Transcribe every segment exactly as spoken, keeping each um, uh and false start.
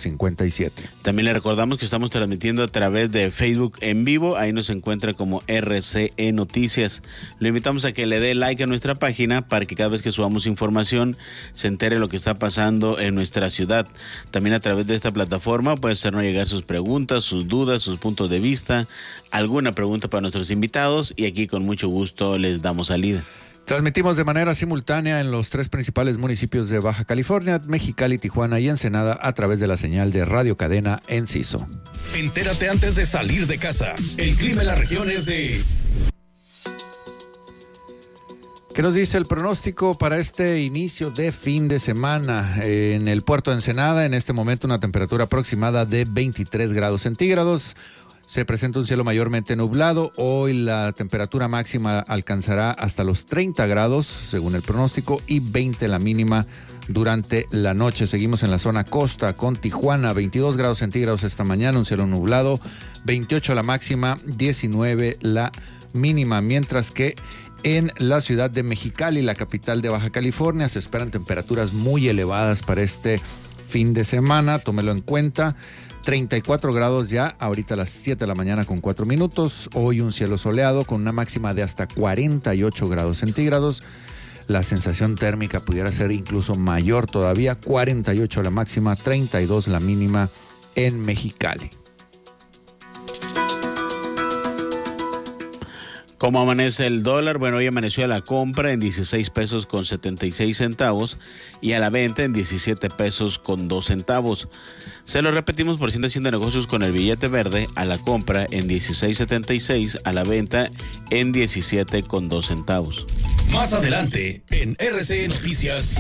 cincuenta y siete. También le recordamos que estamos transmitiendo a través de Facebook en vivo. Ahí nos encuentra como R C E Noticias. Lo invitamos a que le dé like a nuestra página para que cada vez que subamos información se entere lo que está pasando en nuestra ciudad. También a través de esta plataforma puede hacernos llegar sus preguntas, sus dudas, sus puntos de vista, alguna pregunta para nuestros invitados y aquí con mucho gusto les damos salida. Transmitimos de manera simultánea en los tres principales municipios de Baja California, Mexicali, Tijuana y Ensenada a través de la señal de Radio Cadena Enciso. Entérate antes de salir de casa. El clima en la región es de... ¿Qué nos dice el pronóstico para este inicio de fin de semana? Eh, en el puerto de Ensenada, en este momento una temperatura aproximada de veintitrés grados centígrados. Se presenta un cielo mayormente nublado. Hoy la temperatura máxima alcanzará hasta los treinta grados, según el pronóstico, y veinte la mínima durante la noche. Seguimos en la zona costa con Tijuana, veintidós grados centígrados esta mañana, un cielo nublado, veintiocho la máxima, diecinueve la mínima, mientras que en la ciudad de Mexicali, la capital de Baja California, se esperan temperaturas muy elevadas para este fin de semana. Tómelo en cuenta. treinta y cuatro grados ya, ahorita a las siete de la mañana con cuatro minutos. Hoy un cielo soleado con una máxima de hasta cuarenta y ocho grados centígrados. La sensación térmica pudiera ser incluso mayor todavía. cuarenta y ocho la máxima, treinta y dos la mínima en Mexicali. ¿Cómo amanece el dólar? Bueno, hoy amaneció a la compra en dieciséis pesos con setenta y seis centavos y a la venta en diecisiete pesos con dos centavos. Se lo repetimos por si anda haciendo negocios con el billete verde, a la compra en dieciséis setenta y seis, a la venta en diecisiete con dos centavos. Más adelante en R C E Noticias.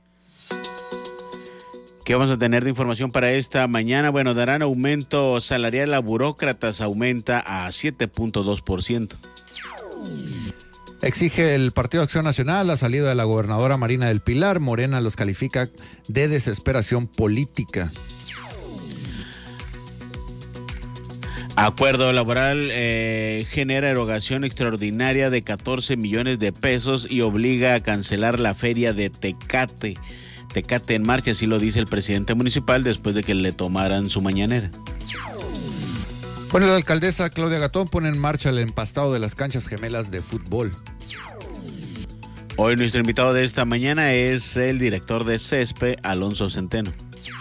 ¿Qué vamos a tener de información para esta mañana? Bueno, darán aumento salarial a burócratas, aumenta a siete punto dos por ciento. Exige el Partido Acción Nacional la salida de la gobernadora Marina del Pilar. Morena los califica de desesperación política. Acuerdo laboral eh, genera erogación extraordinaria de catorce millones de pesos y obliga a cancelar la feria de Tecate. Tecate en marcha, así lo dice el presidente municipal después de que le tomaran su mañanera. Bueno, la alcaldesa Claudia Gatón pone en marcha el empastado de las canchas gemelas de fútbol. Hoy nuestro invitado de esta mañana es el director de CESPE, Alonso Centeno.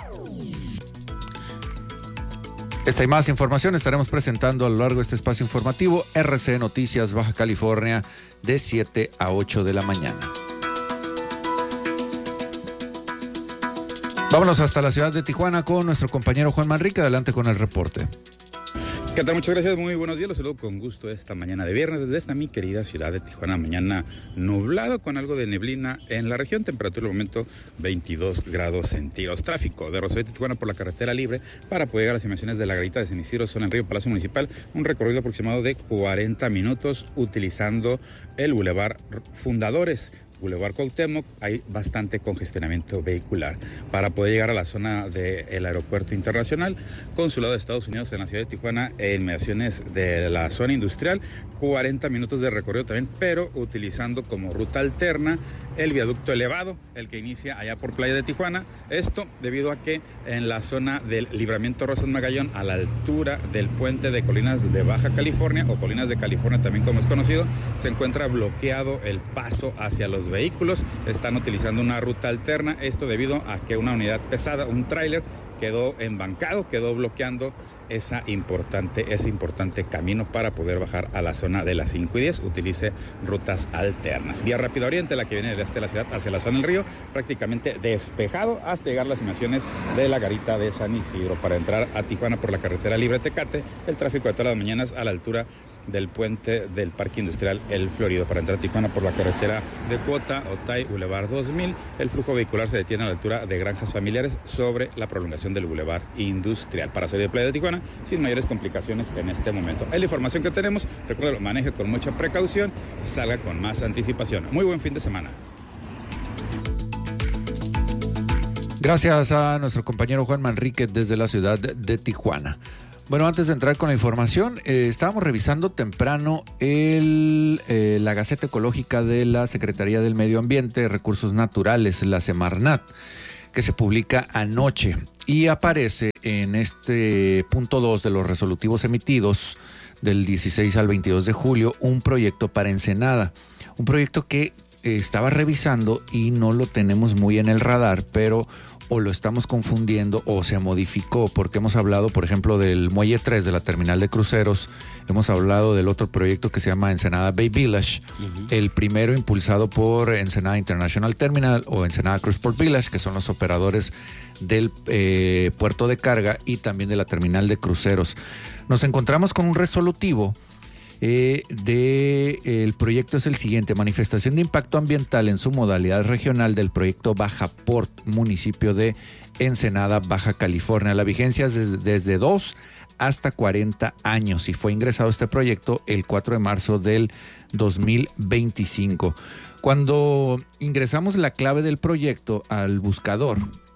Esta y más información estaremos presentando a lo largo de este espacio informativo R C E Noticias Baja California de siete a ocho de la mañana. Vámonos hasta la ciudad de Tijuana con nuestro compañero Juan Manrique. Adelante con el reporte. ¿Qué tal? Muchas gracias, muy buenos días, los saludo con gusto esta mañana de viernes desde esta mi querida ciudad de Tijuana. Mañana nublado con algo de neblina en la región, temperatura al momento veintidós grados centígrados. Tráfico de Rosarito, Tijuana por la carretera libre para poder llegar a las inmediaciones de la Garita de San Isidro, zona en Río Palacio Municipal, un recorrido aproximado de cuarenta minutos utilizando el Boulevard Fundadores. Boulevard Cuauhtémoc, hay bastante congestionamiento vehicular. Para poder llegar a la zona del aeropuerto internacional, consulado de Estados Unidos en la ciudad de Tijuana, e inmediaciones de la zona industrial, cuarenta minutos de recorrido también, pero utilizando como ruta alterna el viaducto elevado, el que inicia allá por Playa de Tijuana. Esto debido a que en la zona del Libramiento Rosas Magallón, a la altura del puente de Colinas de Baja California, o Colinas de California también como es conocido, se encuentra bloqueado el paso hacia los vehículos. Están utilizando una ruta alterna, esto debido a que una unidad pesada, un tráiler, quedó embancado, quedó bloqueando esa importante, ese importante camino para poder bajar a la zona de las cinco y diez. Utilice rutas alternas. Vía Rápida Oriente, la que viene desde la ciudad hacia la zona del río, prácticamente despejado hasta llegar a las inmediaciones de la Garita de San Isidro. Para entrar a Tijuana por la carretera libre Tecate, el tráfico de todas las mañanas a la altura del puente del Parque Industrial El Florido. Para entrar a Tijuana por la carretera de Cuota, Otay, Boulevard dos mil, el flujo vehicular se detiene a la altura de Granjas Familiares sobre la prolongación del Boulevard Industrial. Para salir de Playa de Tijuana, sin mayores complicaciones en este momento. Es la información que tenemos. Recuerda, maneje con mucha precaución, salga con más anticipación. Muy buen fin de semana. Gracias a nuestro compañero Juan Manrique desde la ciudad de Tijuana. Bueno, antes de entrar con la información, eh, estábamos revisando temprano el, eh, la Gaceta Ecológica de la Secretaría del Medio Ambiente y Recursos Naturales, la Semarnat. que se publica anoche y aparece en este punto dos de los resolutivos emitidos del dieciséis al veintidós de julio un proyecto para Ensenada, un proyecto que eh, estaba revisando y no lo tenemos muy en el radar, pero o lo estamos confundiendo o se modificó, porque hemos hablado, por ejemplo, del Muelle tres de la terminal de cruceros, hemos hablado del otro proyecto que se llama Ensenada Bay Village, uh-huh. el primero impulsado por Ensenada International Terminal o Ensenada Cruise Port Village, que son los operadores del eh, puerto de carga y también de la terminal de cruceros. Nos encontramos con un resolutivo Eh, de, eh, el proyecto es el siguiente: manifestación de impacto ambiental en su modalidad regional del proyecto Baja Port, municipio de Ensenada, Baja California. La vigencia es desde, desde dos hasta cuarenta años y fue ingresado este proyecto el cuatro de marzo del dos mil veinticinco. Cuando ingresamos la clave del proyecto al buscador,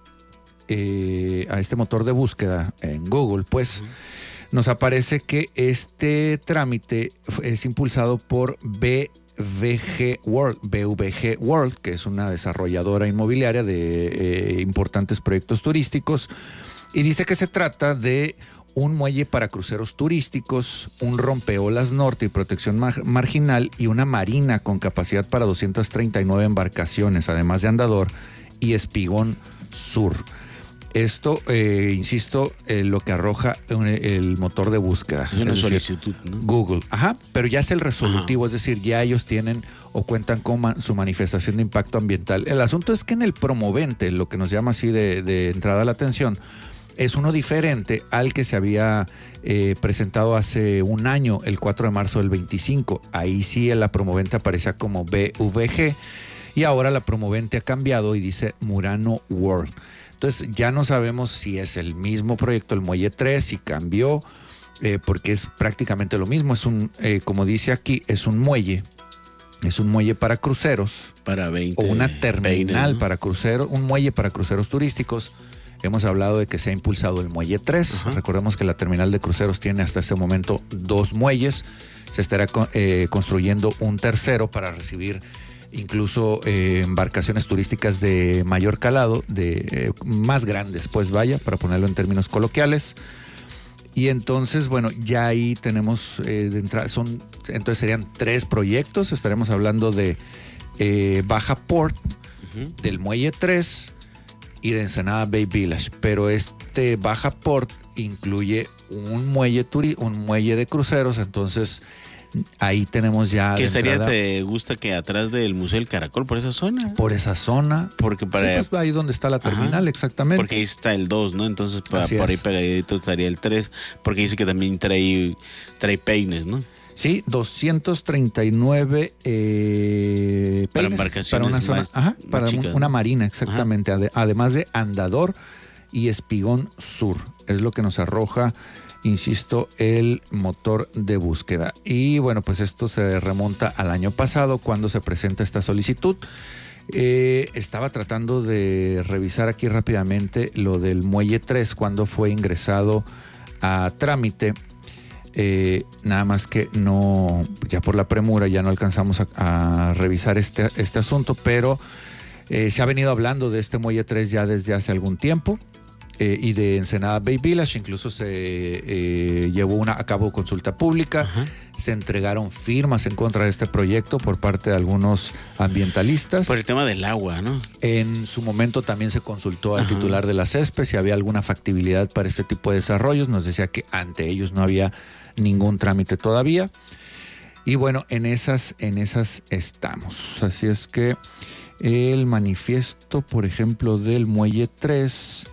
eh, a este motor de búsqueda en Google, pues uh-huh. nos aparece que este trámite es impulsado por B V G World, B V G World, que es una desarrolladora inmobiliaria de eh, importantes proyectos turísticos, y dice que se trata de un muelle para cruceros turísticos, un rompeolas norte y protección mar- marginal y una marina con capacidad para doscientas treinta y nueve embarcaciones, además de andador y espigón sur. Esto, eh, insisto, eh, lo que arroja un, el motor de búsqueda. Es una es solicitud, decir, ¿no? Google. Ajá, pero ya es el resolutivo, Ajá. es decir, ya ellos tienen o cuentan con ma- su manifestación de impacto ambiental. El asunto es que en el promovente, lo que nos llama así de, de entrada a la atención, es uno diferente al que se había eh, presentado hace un año, el cuatro de marzo del veinticinco. Ahí sí la promovente aparecía como B V G y ahora la promovente ha cambiado y dice Murano World. Entonces ya no sabemos si es el mismo proyecto, el Muelle tres, si cambió, eh, porque es prácticamente lo mismo. Es un, eh, como dice aquí, es un muelle, es un muelle para cruceros. Para veinte o una terminal peines, ¿no? para cruceros, un muelle para cruceros turísticos. Hemos hablado de que se ha impulsado el Muelle tres. Ajá. Recordemos que la terminal de cruceros tiene hasta este momento dos muelles. Se estará eh, construyendo un tercero para recibir incluso eh, embarcaciones turísticas de mayor calado, de eh, más grandes, pues vaya, para ponerlo en términos coloquiales. Y entonces, bueno, ya ahí tenemos eh, de entrada, son, entonces serían tres proyectos. Estaremos hablando de eh, Baja Port, uh-huh. del Muelle tres y de Ensenada Bay Village. Pero este Baja Port incluye un muelle turi- un muelle de cruceros, entonces ahí tenemos ya. ¿Qué estaría, entrada, te gusta que atrás del Museo del Caracol, por esa zona? Por esa zona. Porque para. Sí, pues ahí donde está la terminal, ajá, exactamente. Porque ahí está el dos, ¿no? Entonces para, por ahí es. pegadito estaría el tres, porque dice que también trae, trae peines, ¿no? Sí, doscientos treinta y nueve eh, peines para embarcaciones para una zona, más, ajá, más para chicas, una ¿no? marina, exactamente. Ade- además de andador y espigón sur, es lo que nos arroja, insisto, el motor de búsqueda. Y bueno, pues esto se remonta al año pasado cuando se presenta esta solicitud. Eh, estaba tratando de revisar aquí rápidamente lo del Muelle tres cuando fue ingresado a trámite. Eh, nada más que no, ya por la premura ya no alcanzamos a, a revisar este, este asunto, pero eh, se ha venido hablando de este Muelle tres ya desde hace algún tiempo. Eh, y de Ensenada Bay Village incluso se eh, llevó una, a cabo consulta pública. Ajá. Se entregaron firmas en contra de este proyecto por parte de algunos ambientalistas. Por el tema del agua, ¿no? En su momento también se consultó al Ajá. titular de la CESPE si había alguna factibilidad para este tipo de desarrollos. Nos decía que ante ellos no había ningún trámite todavía. Y bueno, en esas, en esas estamos. Así es que el manifiesto, por ejemplo, del Muelle tres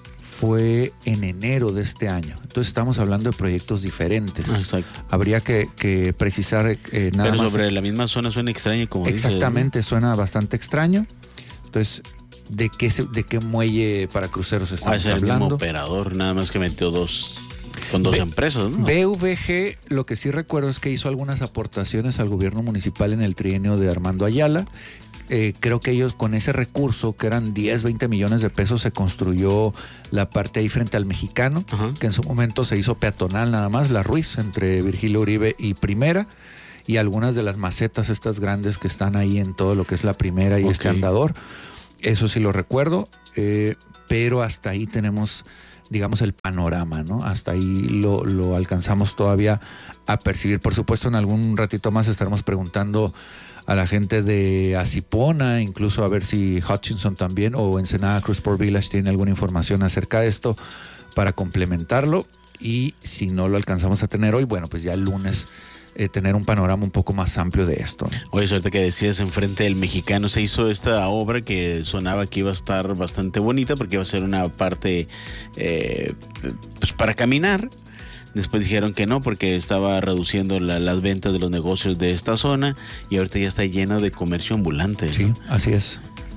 fue en enero de este año. Entonces estamos hablando de proyectos diferentes. Exacto. Habría que, que precisar eh, nada Pero más. sobre la misma zona suena extraño, como Exactamente, dice, ¿no? Suena bastante extraño. Entonces, ¿de qué, de qué muelle para cruceros estamos Va a ser hablando? el mismo operador, nada más que metió dos, con dos B- empresas, ¿no? B V G, lo que sí recuerdo es que hizo algunas aportaciones al gobierno municipal en el trienio de Armando Ayala. Eh, creo que ellos con ese recurso, que eran diez, veinte millones de pesos, se construyó la parte ahí frente al Mexicano, Ajá. que en su momento se hizo peatonal nada más, la Ruiz, entre Virgilio Uribe y Primera, y algunas de las macetas estas grandes que están ahí en todo lo que es la Primera y okay. este andador. eso sí lo recuerdo, eh, pero hasta ahí tenemos, digamos, el panorama, ¿no? Hasta ahí lo, lo alcanzamos todavía a percibir. Por supuesto, en algún ratito más estaremos preguntando a la gente de Asipona, incluso a ver si Hutchinson también o Ensenada Cruzport Village tiene alguna información acerca de esto para complementarlo, y si no lo alcanzamos a tener hoy, bueno, pues ya el lunes eh, tener un panorama un poco más amplio de esto, ¿no? Oye, suerte que decías enfrente del Mexicano, se hizo esta obra que sonaba que iba a estar bastante bonita porque iba a ser una parte eh, pues para caminar. Después dijeron que no porque estaba reduciendo la, las ventas de los negocios de esta zona, y ahorita ya está lleno de comercio ambulante, ¿no? Sí, así es.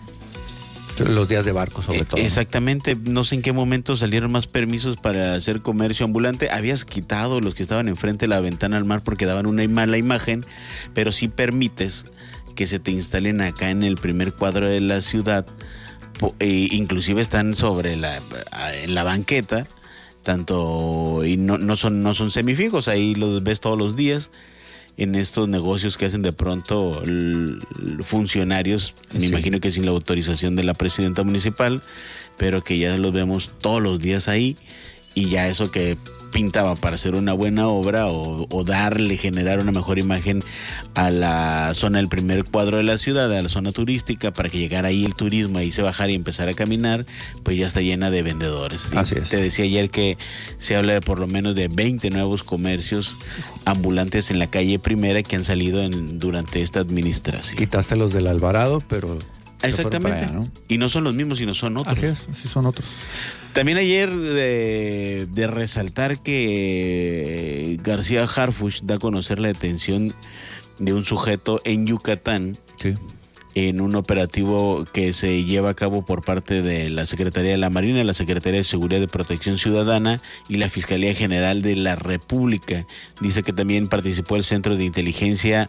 Los días de barco, sobre eh, todo. Exactamente, no sé en qué momento salieron más permisos para hacer comercio ambulante. Habías quitado los que estaban enfrente de la ventana al mar porque daban una mala imagen, pero sí permites que se te instalen acá en el primer cuadro de la ciudad, e inclusive están sobre la, en la banqueta. Tanto, y no, no son no son semifijos, ahí los ves todos los días en estos negocios que hacen de pronto l, l, funcionarios, sí. Me imagino que sin la autorización de la presidenta municipal, pero que ya los vemos todos los días ahí, y ya eso que pintaba para hacer una buena obra o, o darle, generar una mejor imagen a la zona del primer cuadro de la ciudad, a la zona turística, para que llegara ahí el turismo, ahí se bajara y empezara a caminar, pues ya está llena de vendedores. Así es. Te decía ayer que se habla de por lo menos de veinte nuevos comercios ambulantes en la calle Primera que han salido en, durante esta administración. Quitaste los del Alvarado, pero... Exactamente. Allá, ¿no? Y no son los mismos, sino son otros. Así es, sí son otros. También ayer de, de resaltar que García Harfuch da a conocer la detención de un sujeto en Yucatán, sí, en un operativo que se lleva a cabo por parte de la Secretaría de la Marina, la Secretaría de Seguridad y Protección Ciudadana y la Fiscalía General de la República. Dice que también participó el Centro de Inteligencia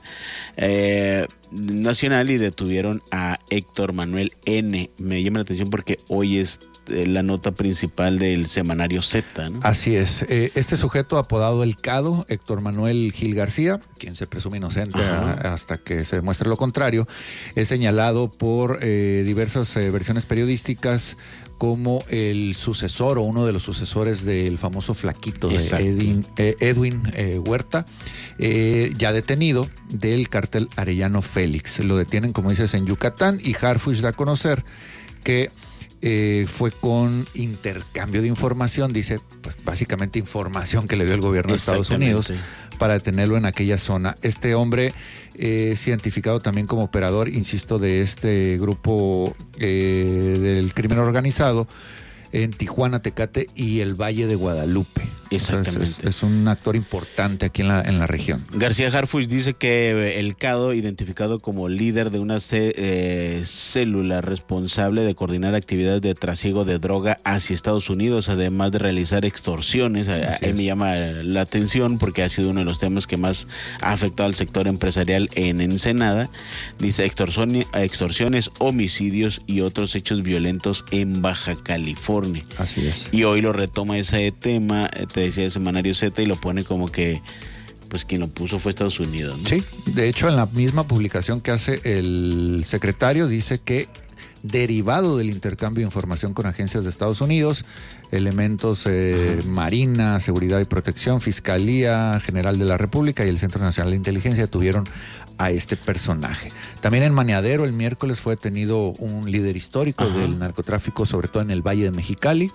eh, Nacional y detuvieron a Héctor Manuel N. Me llama la atención porque hoy es la nota principal del semanario Z, ¿no? Así es. Eh, este sujeto apodado El Cado, Héctor Manuel Gil García, quien se presume inocente a, hasta que se demuestre lo contrario, es señalado por eh, diversas eh, versiones periodísticas como el sucesor o uno de los sucesores del famoso flaquito de Edwin, eh, Edwin eh, Huerta, eh, ya detenido del cártel Arellano Félix. Lo detienen, como dices, en Yucatán, y Harfuch da a conocer que Eh, fue con intercambio de información, dice, pues básicamente información que le dio el gobierno de Estados Unidos para detenerlo en aquella zona. Este hombre eh, es identificado también como operador, insisto, de este grupo eh, del crimen organizado en Tijuana, Tecate y el Valle de Guadalupe. Exactamente. Es, es un actor importante aquí en la, en la región. García Harfuch dice que el Cado, identificado como líder de una c- eh, célula responsable de coordinar actividades de trasiego de droga hacia Estados Unidos, además de realizar extorsiones, a, a me llama la atención porque ha sido uno de los temas que más ha afectado al sector empresarial en Ensenada. Dice extorsión, extorsiones, homicidios y otros hechos violentos en Baja California. Así es. Y hoy lo retoma ese tema, te decía el semanario Z, y lo pone como que pues quien lo puso fue Estados Unidos, ¿no? Sí, de hecho en la misma publicación que hace el secretario dice que derivado del intercambio de información con agencias de Estados Unidos, elementos eh, Marina, Seguridad y Protección, Fiscalía General de la República y el Centro Nacional de Inteligencia tuvieron a este personaje. También en Maneadero el miércoles fue detenido un líder histórico Ajá. del narcotráfico, sobre todo en el Valle de Mexicali,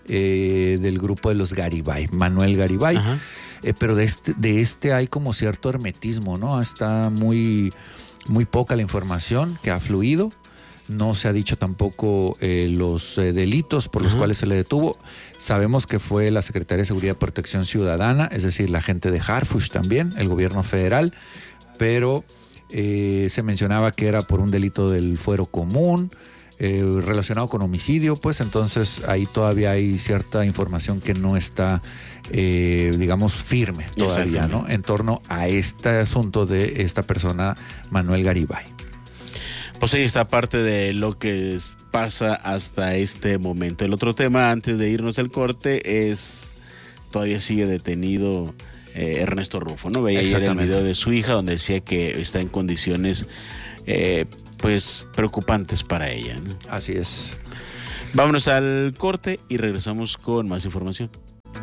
eh, del grupo de los Garibay, Manuel Garibay. Eh, pero de este, de este hay como cierto hermetismo, ¿no? Está muy, muy poca la información que ha fluido. No se ha dicho tampoco eh, los eh, delitos por los uh-huh. cuales se le detuvo. Sabemos que fue la Secretaría de Seguridad y Protección Ciudadana, es decir, la gente de Harfuch también, el gobierno federal, pero eh, se mencionaba que era por un delito del fuero común, eh, relacionado con homicidio, pues entonces ahí todavía hay cierta información que no está, eh, digamos, firme todavía, ¿no? En torno a este asunto de esta persona, Manuel Garibay. Pues ahí está parte de lo que pasa hasta este momento. El otro tema, antes de irnos al corte, es todavía sigue detenido eh, Ernesto Rufo, ¿no? Veía ayer el video de su hija donde decía que está en condiciones eh, pues preocupantes para ella, ¿no? Así es. Vámonos al corte y regresamos con más información.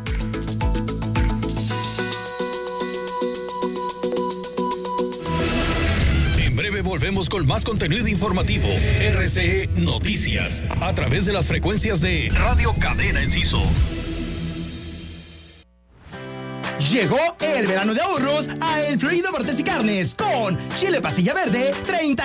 Volvemos con más contenido informativo. R C E Noticias, a través de las frecuencias de Radio Cadena Enciso. Llegó el verano de ahorros a El Florido Cortes y Carnes con chile pastilla verde treinta